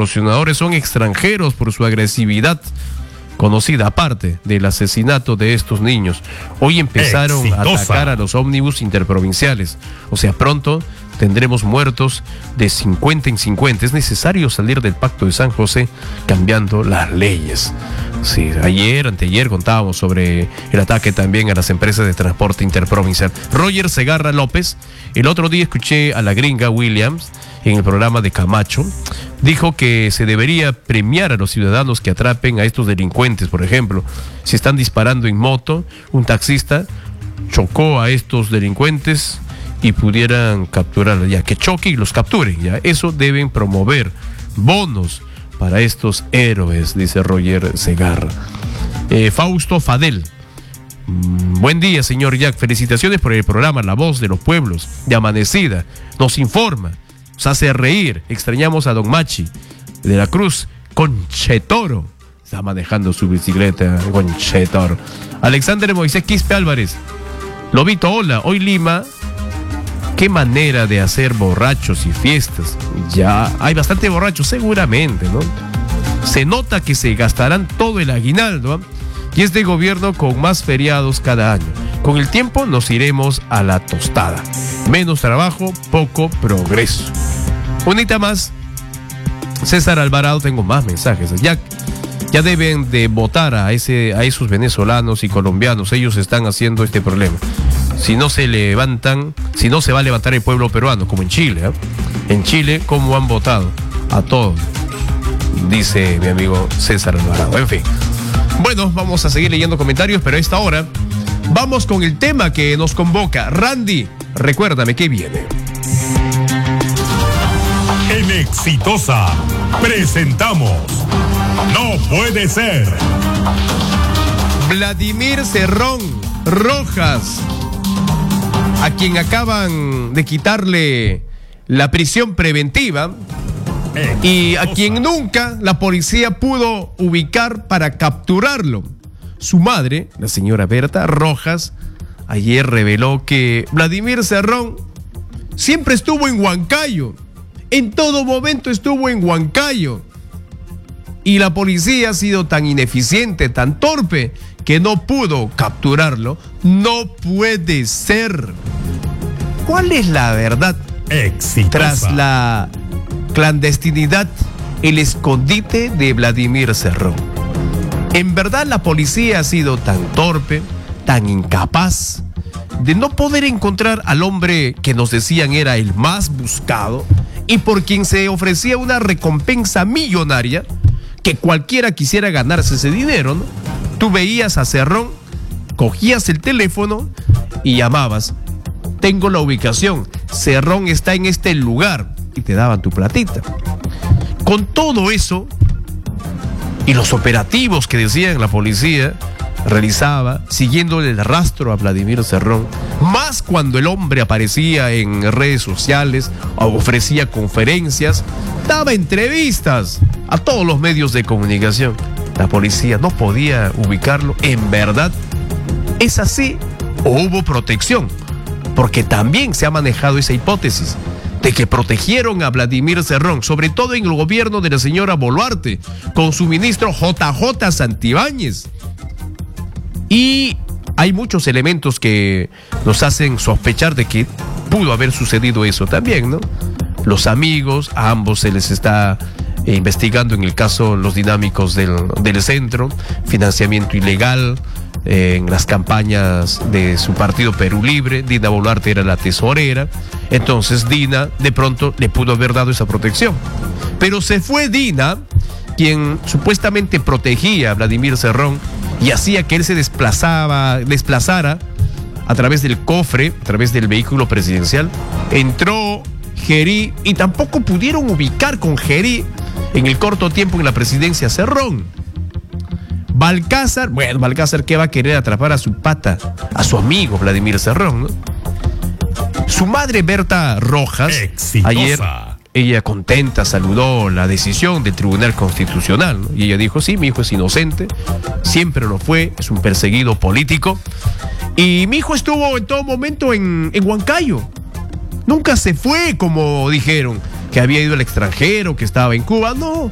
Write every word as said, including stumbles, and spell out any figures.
extorsionadores son extranjeros por su agresividad conocida, aparte del asesinato de estos niños. Hoy empezaron Exitosa. a atacar a los ómnibus interprovinciales. O sea, pronto tendremos muertos de cincuenta en cincuenta. Es necesario salir del Pacto de San José cambiando las leyes. Sí, ayer, anteayer contábamos sobre el ataque también a las empresas de transporte interprovincial. Roger Segarra López, el otro día escuché a la gringa Williams en el programa de Camacho, dijo que se debería premiar a los ciudadanos que atrapen a estos delincuentes. Por ejemplo, si están disparando en moto, un taxista chocó a estos delincuentes y pudieran capturarlos, ya que choque y los capturen, ya. Eso deben promover, bonos para estos héroes, dice Roger Segarra. Eh, Fausto Fadel. Mm, buen día, señor Jack. Felicitaciones por el programa La Voz de los Pueblos, de Amanecida. Nos informa, nos hace reír. Extrañamos a Don Machi de la Cruz, Conchetoro. Está manejando su bicicleta, Conchetoro. Alexander Moisés Quispe Álvarez. Lobito, hola. Hoy Lima, qué manera de hacer borrachos y fiestas. Ya hay bastante borrachos, seguramente, ¿no? Se nota que se gastarán todo el aguinaldo, ¿eh? Y este gobierno con más feriados cada año. Con el tiempo nos iremos a la tostada. Menos trabajo, poco progreso. Unita más. César Alvarado, tengo más mensajes. Ya, ya deben de votar a, ese, a esos venezolanos y colombianos. Ellos están haciendo este problema. Si no se levantan, si no se va a levantar el pueblo peruano, como en Chile, ¿eh? En Chile, ¿cómo han votado? A todos, dice mi amigo César Alvarado. En fin. Bueno, vamos a seguir leyendo comentarios, pero a esta hora vamos con el tema que nos convoca. Randy, recuérdame qué viene. En Exitosa presentamos No Puede Ser. Vladimir Cerrón Rojas, a quien acaban de quitarle la prisión preventiva y a quien nunca la policía pudo ubicar para capturarlo. Su madre, la señora Berta Rojas, ayer reveló que Vladimir Cerrón siempre estuvo en Huancayo, en todo momento estuvo en Huancayo, y la policía ha sido tan ineficiente, tan torpe, que no pudo capturarlo. No puede ser. ¿Cuál es la verdad? Exitosa. Tras la clandestinidad, el escondite de Vladimir Cerrón. En verdad, la policía ha sido tan torpe, tan incapaz de no poder encontrar al hombre que nos decían era el más buscado y por quien se ofrecía una recompensa millonaria, que cualquiera quisiera ganarse ese dinero, ¿no? Tú veías a Cerrón, cogías el teléfono y llamabas. Tengo la ubicación, Cerrón está en este lugar, y te daban tu platita. Con todo eso y los operativos que decían la policía realizaba, siguiendo el rastro a Vladimir Cerrón, más cuando el hombre aparecía en redes sociales, ofrecía conferencias, daba entrevistas a todos los medios de comunicación. La policía no podía ubicarlo. ¿En verdad es así o hubo protección? Porque también se ha manejado esa hipótesis de que protegieron a Vladimir Cerrón, sobre todo en el gobierno de la señora Boluarte, con su ministro J J Santibáñez. Y hay muchos elementos que nos hacen sospechar de que pudo haber sucedido eso también, ¿no? Los amigos, a ambos se les está eh, investigando en el caso Los Dinámicos del, del Centro, financiamiento ilegal eh, en las campañas de su partido Perú Libre. Dina Boluarte era la tesorera, entonces Dina de pronto le pudo haber dado esa protección. Pero se fue Dina, quien supuestamente protegía a Vladimir Cerrón y hacía que él se desplazaba, desplazara a través del cofre, a través del vehículo presidencial. Entró Gerí y tampoco pudieron ubicar con Gerí en el corto tiempo en la presidencia Cerrón. Balcázar, bueno, Balcázar, ¿qué va a querer atrapar a su pata, a su amigo Vladimir Cerrón, ¿no? Su madre Berta Rojas, Exitosa. Ayer, ella contenta saludó la decisión del Tribunal Constitucional, ¿no? Y ella dijo, sí, mi hijo es inocente, siempre lo fue, es un perseguido político, y mi hijo estuvo en todo momento en, en Huancayo. Nunca se fue, como dijeron, que había ido al extranjero, que estaba en Cuba. No,